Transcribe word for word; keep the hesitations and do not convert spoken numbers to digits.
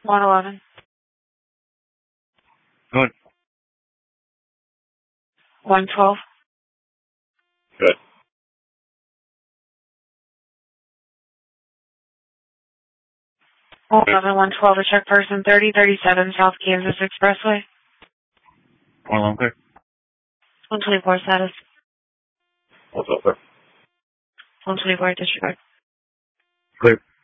one eleven. Good. one twelve. Good. one eleven, one twelve, a check person, thirty thirty-seven South Kansas Expressway. one eleven clear. one twenty-four status. What's up, sir? one twenty-four disregard. Clear.